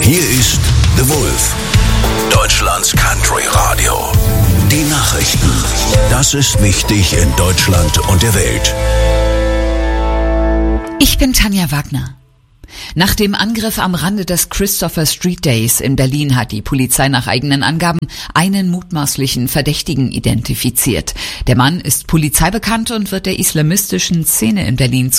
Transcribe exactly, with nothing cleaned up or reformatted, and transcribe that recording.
Hier ist The Wolf, Deutschlands Country Radio. Die Nachrichten. Das ist wichtig in Deutschland und der Welt. Ich bin Tanja Wagner. Nach dem Angriff am Rande des Christopher Street Days in Berlin hat die Polizei nach eigenen Angaben einen mutmaßlichen Verdächtigen identifiziert. Der Mann ist polizeibekannt und wird der islamistischen Szene in Berlin